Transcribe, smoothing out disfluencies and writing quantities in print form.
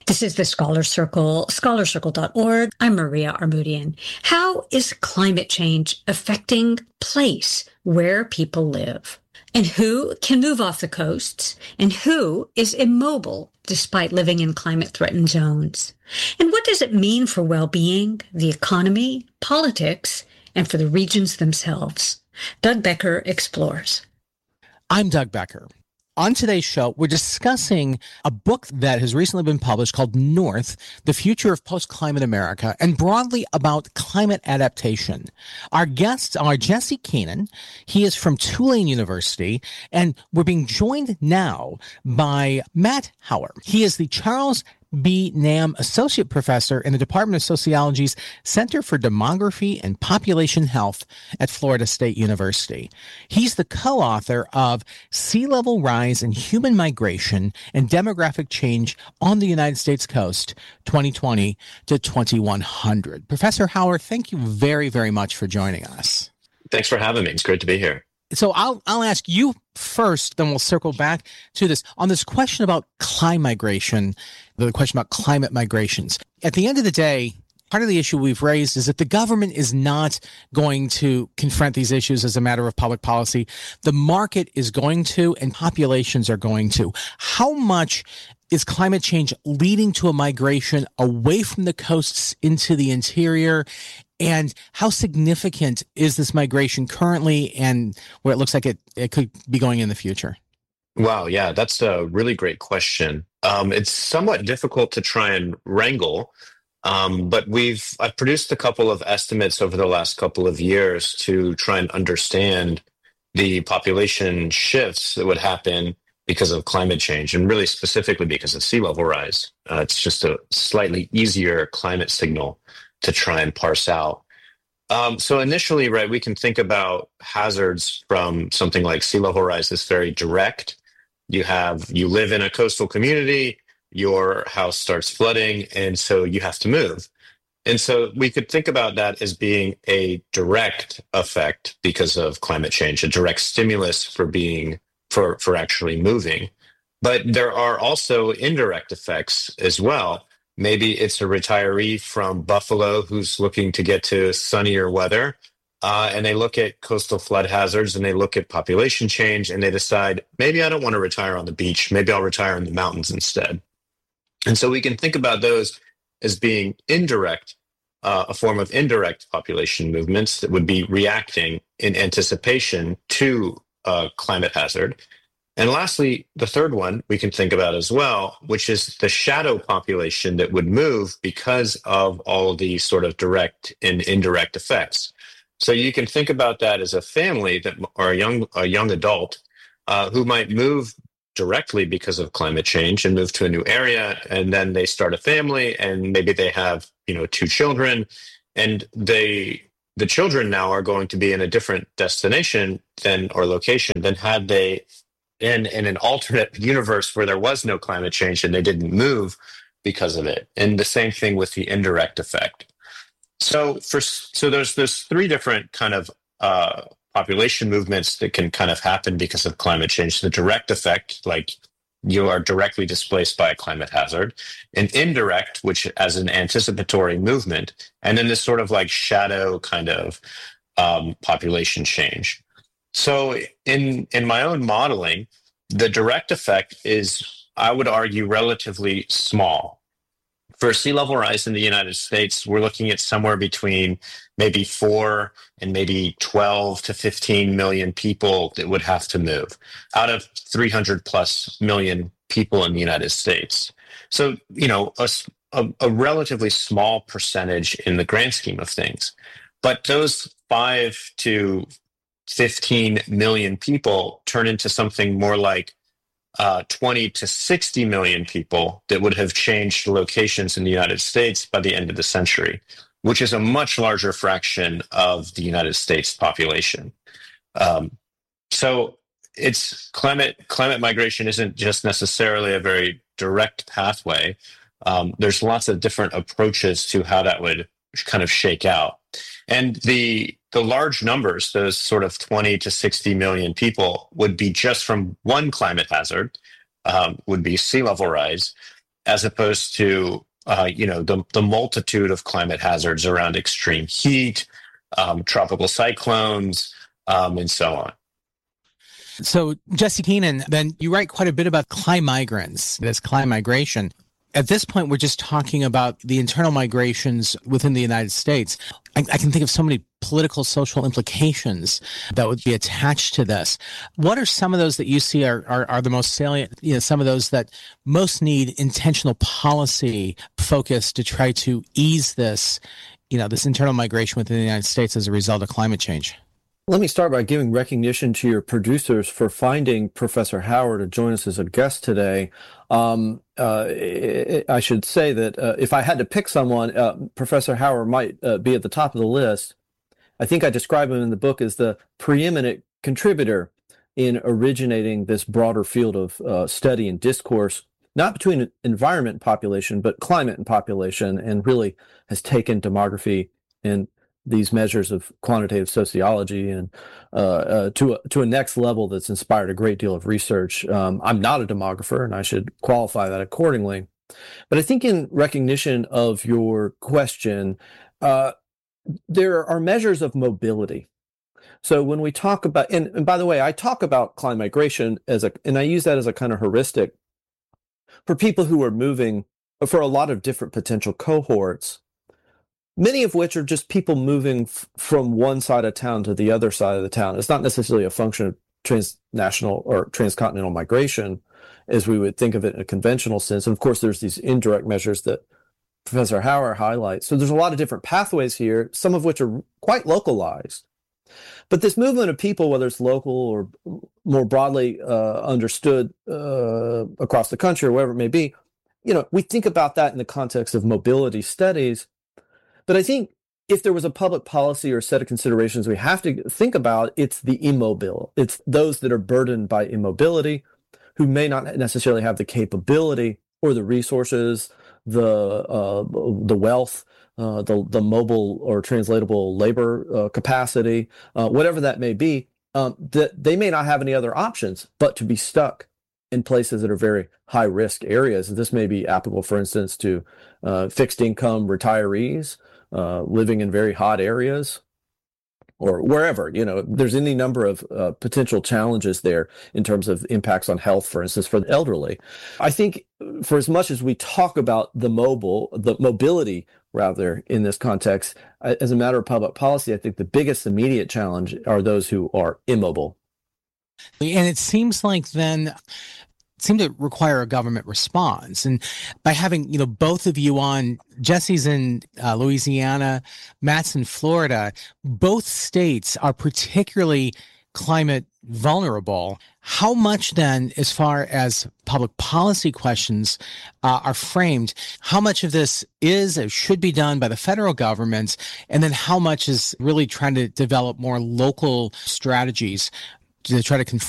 This is the Scholar Circle, scholarcircle.org. I'm Maria Armoudian. How is climate change affecting place where people live? And who can move off the coasts? And who is immobile despite living in climate-threatened zones? And what does it mean for well-being, the economy, politics, and for the regions themselves? Doug Becker explores. I'm Doug Becker. On today's show, we're discussing a book that has recently been published called North, The Future of Post-Climate America, and broadly about climate adaptation. Our guests are Jesse Keenan. He is from Tulane University, and we're being joined now by Matt Hauer. He is the Charles B. Nam Associate Professor in the Department of Sociology's Center for Demography and Population Health at Florida State University. He's the co-author of Sea Level Rise and Human Migration and Demographic Change on the United States Coast, 2020 to 2100. Professor Hauer, thank you very, very much for joining us. Thanks for having me. It's great to be here. So I'll ask you first, then we'll circle back to this. On this question about climate migration, the question about climate migrations. At the end of the day, part of the issue we've raised is that the government is not going to confront these issues as a matter of public policy. The market is going to, and populations are going to. How much is climate change leading to a migration away from the coasts into the interior? And how significant is this migration currently and where it looks like it could be going in the future? Wow, yeah, that's a really great question. It's somewhat difficult to try and wrangle, but I've produced a couple of estimates over the last couple of years to try and understand the population shifts that would happen because of climate change, and really specifically because of sea level rise. It's just a slightly easier climate signal to try and parse out. So initially, right, we can think about hazards from something like sea level rise that's very direct. You live in a coastal community, your house starts flooding, and so you have to move. And so we could think about that as being a direct effect because of climate change, a direct stimulus for actually moving. But there are also indirect effects as well. Maybe it's a retiree from Buffalo who's looking to get to sunnier weather, and they look at coastal flood hazards and they look at population change and they decide, maybe I don't want to retire on the beach. Maybe I'll retire in the mountains instead. And so we can think about those as being indirect, a form of indirect population movements that would be reacting in anticipation to climate hazard. And lastly, the third one we can think about as well, which is the shadow population that would move because of all the sort of direct and indirect effects. So you can think about that as a family or a young adult who might move directly because of climate change and move to a new area, and then they start a family, and maybe they have 2 children, and the children now are going to be in a different destination or location than had they in an alternate universe where there was no climate change and they didn't move because of it. And the same thing with the indirect effect. So there's 3 different kind of population movements that can kind of happen because of climate change. The direct effect, like you are directly displaced by a climate hazard, an indirect, which as an anticipatory movement, and then this sort of like shadow kind of population change. So in my own modeling, the direct effect is, I would argue, relatively small. For sea level rise in the United States, we're looking at somewhere between maybe 4 and maybe 12 to 15 million people that would have to move out of 300 plus million people in the United States. So, a relatively small percentage in the grand scheme of things. But those 5 to 15 million people turn into something more like 20 to 60 million people that would have changed locations in the United States by the end of the century, which is a much larger fraction of the United States population. So it's climate migration isn't just necessarily a very direct pathway. There's lots of different approaches to how that would kind of shake out. And the large numbers, those sort of 20 to 60 million people, would be just from one climate hazard, would be sea level rise. as opposed to the multitude of climate hazards around extreme heat, tropical cyclones, and so on. So, Jesse Keenan, then you write quite a bit about climigration. That's climigration. At this point, we're just talking about the internal migrations within the United States. I can think of so many political, social implications that would be attached to this. What are some of those that you see are the most salient, some of those that most need intentional policy focus to try to ease this, this internal migration within the United States as a result of climate change? Let me start by giving recognition to your producers for finding Professor Hauer to join us as a guest today. I should say that if I had to pick someone, Professor Hauer might be at the top of the list. I think I describe him in the book as the preeminent contributor in originating this broader field of study and discourse, not between environment and population, but climate and population, and really has taken demography and these measures of quantitative sociology and to a next level that's inspired a great deal of research. I'm not a demographer, and I should qualify that accordingly. But I think in recognition of your question, there are measures of mobility. So when we talk about, and by the way, I talk about climate migration and I use that as a kind of heuristic for people who are moving, for a lot of different potential cohorts, many of which are just people moving from one side of town to the other side of the town. It's not necessarily a function of transnational or transcontinental migration as we would think of it in a conventional sense. And of course, there's these indirect measures that Professor Hauer highlights. So there's a lot of different pathways here, some of which are quite localized. But this movement of people, whether it's local or more broadly understood across the country or wherever it may be, we think about that in the context of mobility studies. But I think if there was a public policy or set of considerations we have to think about, it's the immobile. It's those that are burdened by immobility, who may not necessarily have the capability or the resources, the wealth, the mobile or translatable labor capacity, whatever that may be, that they may not have any other options but to be stuck in places that are very high-risk areas. And this may be applicable, for instance, to fixed-income retirees, living in very hot areas, or wherever. There's any number of potential challenges there in terms of impacts on health, for instance, for the elderly. I think for as much as we talk about the mobility rather in this context, as a matter of public policy, I think the biggest immediate challenge are those who are immobile. And it seems like then seem to require a government response. And by having, both of you on, Jesse's in Louisiana, Matt's in Florida, both states are particularly climate vulnerable. How much then, as far as public policy questions are framed, how much of this is or should be done by the federal government? And then how much is really trying to develop more local strategies to try to confront